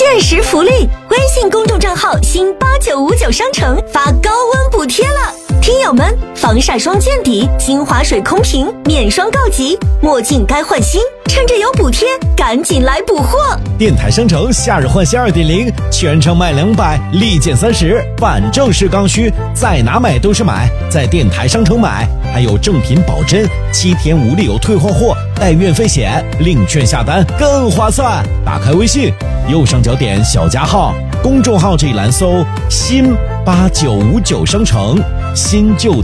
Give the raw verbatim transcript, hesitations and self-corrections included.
限时福利，微信公众账号新八九五九商城发高温补贴了。听友们，防晒霜见底，精华水空瓶免霜告急，墨镜该换新，趁着有补贴，赶紧来补货！ 电台商城夏日换新 二点零， 全场买两百，立减三十，反正是刚需，在哪买都是买，在电台商城买，还有正品保真，七天无理由退换货，带运费险，领券下单更划算。打开微信，右上角点小加号，公众号这一栏搜新八九五九商城，新旧